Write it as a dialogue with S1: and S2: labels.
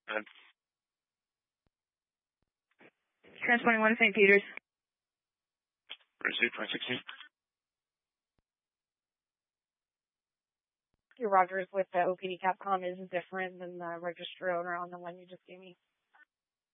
S1: Trans 21 St. Peter's.
S2: Receive 2016.
S1: Your Rogers with the OPD Capcom is different than the register owner on the one you just gave me.